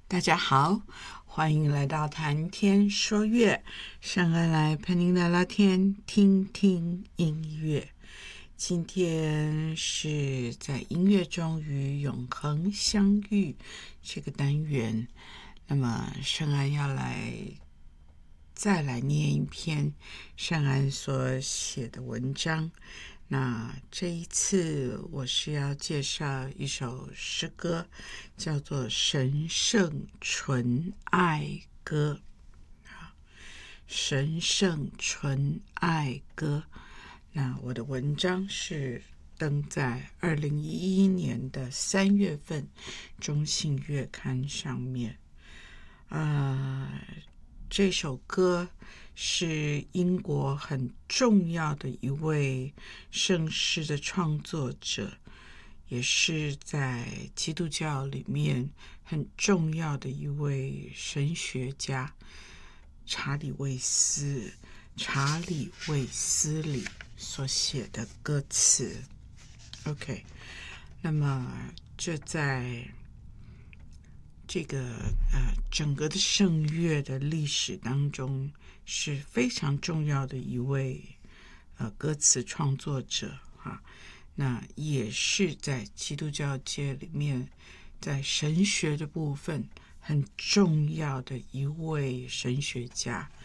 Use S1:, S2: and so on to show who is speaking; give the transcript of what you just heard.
S1: 大家好，欢迎来到谈天说乐，圣恩来陪您聊聊天，听听音乐。今天是在音乐中与永恒相遇这个单元，那么圣安要再来念一篇圣安所写的文章。那这一次我是要介绍一首诗歌，叫做《神圣纯爱歌》。神圣纯爱歌。那我的文章是登在2011年的3月份中信月刊上面。这首歌是英国很重要的一位圣诗的创作者，也是在基督教里面很重要的一位神学家，查理卫斯理所写的歌词。 OK， 那么这在这个整个的圣乐的历史当中是非常重要的一位歌词创作者哈。那也是在基督教界里面，在神学的部分很重要的一位神学家。